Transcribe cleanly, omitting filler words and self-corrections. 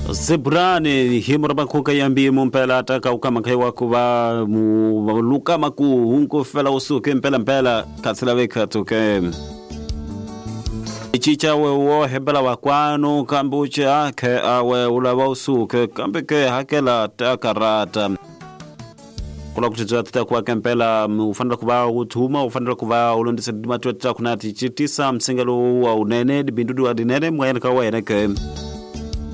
Zebrani himraba kuka yambi mumpela ataka ukama kai wakuba mu luka maku hunko fela usuke mpela katsila weka tuke ichicha wo hebela wakwano kambuche ake awe ulawa usuke kambeke hakela takarata kula kutizwa tata kwa kempela ufandla kuba utuma ufandla kuba ulondisa dimatu tata kunati chitisa msingalo wa unene bindudu adinene mwayana kawa yaneke